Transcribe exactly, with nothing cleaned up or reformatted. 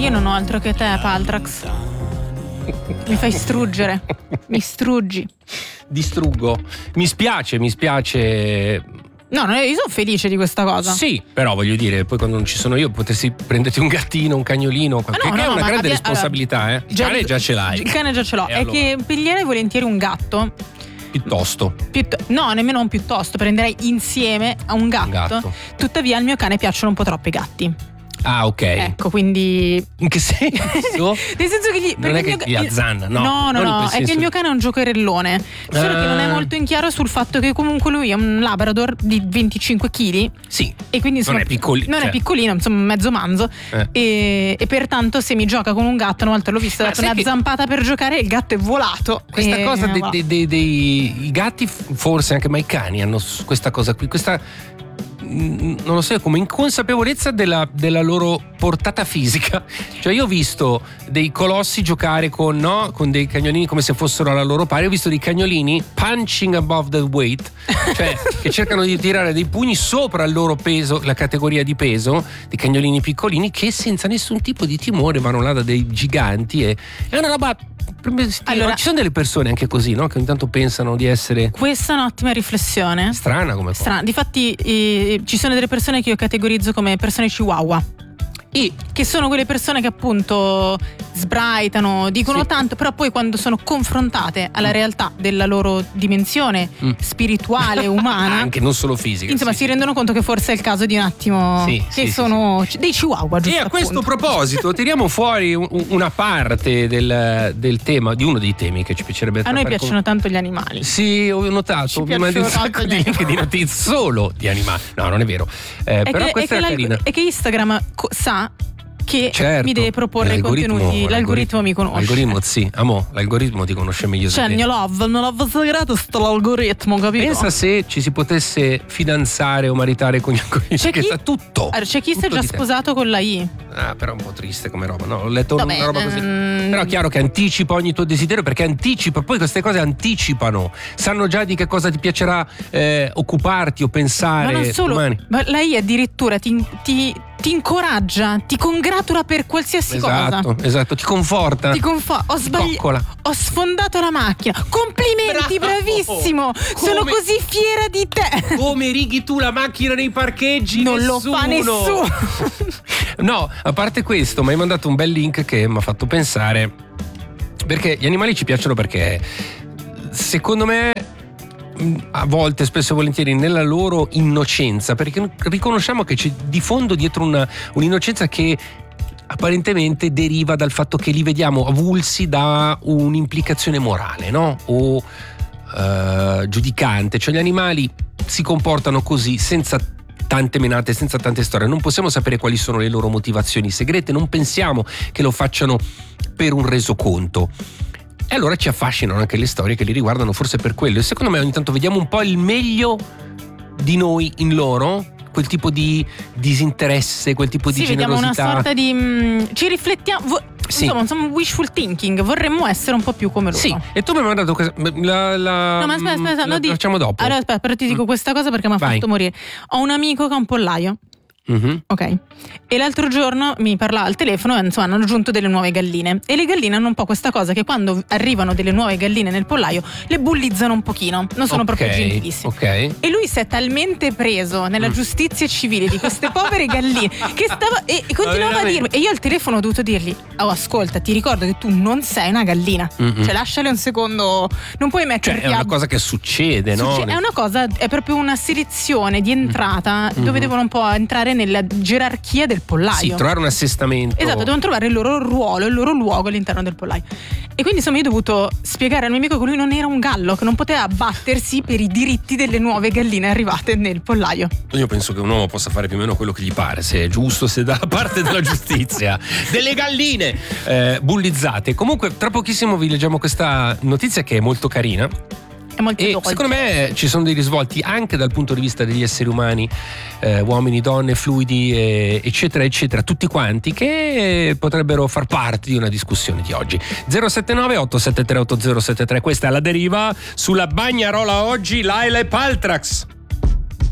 io non ho altro che te, Paltrax. Mi fai struggere. Mi struggi. Distruggo. Mi spiace, mi spiace. No, no, io sono felice di questa cosa. Sì, però voglio dire, poi quando non ci sono io potessi prenderti un gattino, un cagnolino, Ah, no, che no, è una ma grande abbia- responsabilità, allora, eh. Il cane già ce l'hai. Il cane già ce l'ho. E È allora? che piglierei volentieri un gatto. Piuttosto. Piutt- no, nemmeno un piuttosto. Prenderei insieme a un gatto. Un gatto. Tuttavia al mio cane piacciono un po' troppo i gatti. Ah, ok. Ecco, quindi. In che senso? Nel senso che gli. Non è perché che il mio- li azzanna, no. No, no, Non in no. quel È che senso. il mio cane è un giocherellone. Solo Ah. che non è molto in chiaro sul fatto che comunque lui è un Labrador di venticinque chili. Sì. E quindi insomma, Non è piccoli- Non cioè. è piccolino, insomma, mezzo manzo. Eh. E, e pertanto, se mi gioca con un gatto, una volta l'ho visto, ho Ma dato sai una che- zampata per giocare e il gatto è volato. Questa E- cosa dei, voilà. dei, dei, dei- i gatti, forse anche, ma i cani hanno s- questa cosa qui, questa mm, non lo so, come inconsapevolezza della, della loro portata fisica. Cioè io ho visto dei colossi giocare con, no, con dei cagnolini come se fossero alla loro pari. Ho visto dei cagnolini punching above the weight, cioè che cercano di tirare dei pugni sopra il loro peso, la categoria di peso, dei cagnolini piccolini che senza nessun tipo di timore vanno là da dei giganti. E è una roba. Allora- Ci sono delle persone anche così, no? Che ogni tanto pensano di essere Questa è un'ottima riflessione. strana come cosa. Strana. Difatti, eh, ci sono delle persone che io categorizzo come persone chihuahua. E Che sono quelle persone che appunto sbraitano, dicono Sì. tanto, però poi quando sono confrontate alla realtà della loro dimensione Mm. spirituale, umana, anche non solo fisica. insomma sì. si rendono conto che forse è il caso di un attimo Sì, che sì, sono dei chihuahua, giusto E a questo appunto. proposito tiriamo fuori un- una parte del, del tema, di uno dei temi che ci piacerebbe A noi trattare piacciono tanto gli animali. con... Sì, ho notato, Ci mi mandi un piacciono sacco tanto di gli link di notizie solo di animali. No, non è vero. Eh, È però che, è, questa che è l'alg- carina. è che Instagram co- sa che Certo, mi deve proporre i l'algoritmo- contenuti, l'algoritmo mi conosce. L'algoritmo, sì, amo, l'algoritmo ti conosce meglio Cioè, di il te. mio love, il mio love segreto sta l'algoritmo, capito? Pensa se ci si potesse fidanzare o maritare con gli algoritmi, C'è che chi- sa tutto. Allora, c'è chi si è tutto già di te. sposato con la I. Ah, però un po' triste come roba, no? Ho letto Vabbè, una roba così. ehm, Però è chiaro che anticipa ogni tuo desiderio, perché anticipa, poi queste cose anticipano, sanno già di che cosa ti piacerà eh, occuparti o pensare Ma non solo, domani. ma la I addirittura ti, ti, ti incoraggia, ti congratula per qualsiasi Esatto, cosa. esatto, ti conforta. Ti confo- ho sbagliato. coccola. Ho sfondato la macchina. Complimenti, Bravo! bravissimo. Sono Come- così fiera di te. Come righi tu la macchina nei parcheggi? Non lo Nessuno. fa nessuno. No, a parte questo, mi hai mandato un bel link che mi ha fatto pensare, perché gli animali ci piacciono perché secondo me mh, a volte, spesso e volentieri, nella loro innocenza, perché riconosciamo che c'è di fondo dietro una, un'innocenza che apparentemente deriva dal fatto che li vediamo avulsi da un'implicazione morale, no? O eh, giudicante, cioè gli animali si comportano così senza tante menate, senza tante storie, non possiamo sapere quali sono le loro motivazioni segrete, non pensiamo che lo facciano per un resoconto. E allora ci affascinano anche le storie che li riguardano, forse per quello. E secondo me ogni tanto vediamo un po' il meglio di noi in loro, quel tipo di disinteresse, quel tipo Sì, di vediamo una generosità. sorta di. mh, ci riflettiamo. vo- Sì. Insomma, insomma, wishful thinking. Vorremmo essere un po' più come loro. Sì, e tu mi hai mandato questa, la, la, No, ma aspetta, aspetta, la no, di- facciamo dopo. Allora, aspetta, però ti dico questa cosa perché mi ha Vai. fatto morire. Ho un amico che ha un pollaio. Mhm. Ok. E l'altro giorno mi parlava al telefono e insomma hanno aggiunto delle nuove galline. E le galline hanno un po' questa cosa che quando arrivano delle nuove galline nel pollaio le bullizzano un pochino. Non sono Ok, proprio gentilissime. Ok. E lui si è talmente preso nella Mm. giustizia civile di queste povere galline che stava e, e continuava a veramente? dirmi. E io al telefono ho dovuto dirgli: oh, ascolta, ti ricordo che tu non sei una gallina. Mm-mm. Cioè, lasciale un secondo. Non puoi metterti Cioè è una a. cosa che succede, no? Succe- È una cosa, è proprio una selezione di entrata Mm. dove devono un po' entrare nella gerarchia del pollaio. Sì, trovare un assestamento. Esatto, devono trovare il loro ruolo, il loro luogo all'interno del pollaio. E quindi insomma io ho dovuto spiegare al mio amico che lui non era un gallo, che non poteva battersi per i diritti delle nuove galline arrivate nel pollaio. Io penso che un uomo possa fare più o meno quello che gli pare, se è giusto, se dà parte della giustizia. Delle galline eh, bullizzate. Comunque, tra pochissimo vi leggiamo questa notizia che è molto carina. È molto E dolce. secondo me ci sono dei risvolti anche dal punto di vista degli esseri umani, eh, uomini, donne, fluidi, eh, eccetera, eccetera, tutti quanti, che potrebbero far parte di una discussione di oggi. zero sette nove otto sette tre otto zero sette tre, questa è La Deriva sulla Bagnarola oggi, Laila e Paltrax.